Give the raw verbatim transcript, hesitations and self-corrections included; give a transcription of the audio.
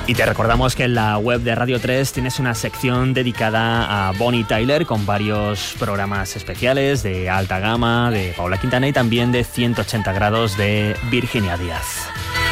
Y te recordamos que en la web de Radio tres tienes una sección dedicada a Bonnie Tyler con varios programas especiales de alta gama, de Paula Quintana y también de ciento ochenta grados de Virginia Díaz.